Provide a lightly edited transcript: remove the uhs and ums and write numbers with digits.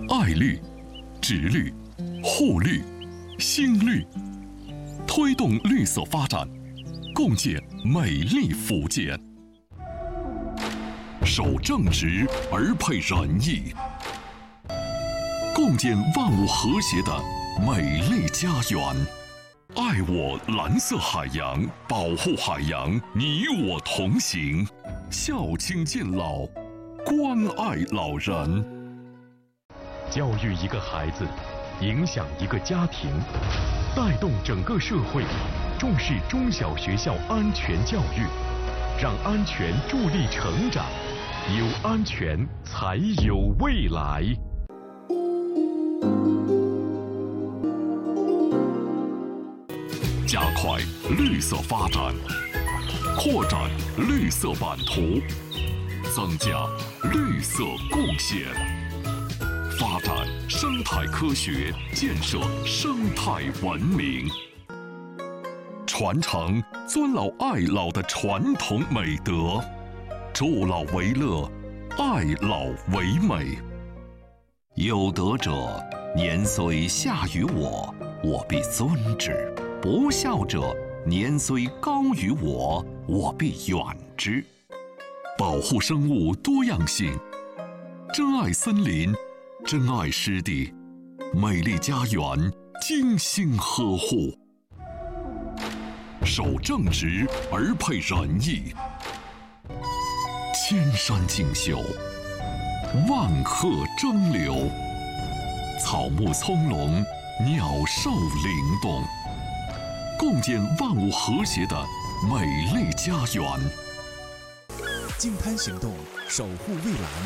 爱绿、植绿、护绿、新绿，推动绿色发展，共建美丽福建。守正直而配仁义，共建万物和谐的美丽家园。爱我蓝色海洋，保护海洋，你我同行。孝亲敬老，关爱老人。 教育一个孩子，影响一个家庭，带动整个社会，重视中小学校安全教育，让安全助力成长，有安全才有未来。 加快绿色发展，扩展绿色版图，增加绿色贡献，发展生态科学，建设生态文明，传承尊老爱老的传统美德，助老为乐，爱老为美。有德者，年虽下于我，我必尊之；不孝者，年虽高于我，我必远之。保护生物多样性，珍爱森林，珍爱湿地，美丽家园精心呵护。守正直而配仁义，千山竞秀，万壑争流，草木葱茏，鸟兽灵动，共建万物和谐的美丽家园。 净滩行动，守护蔚蓝。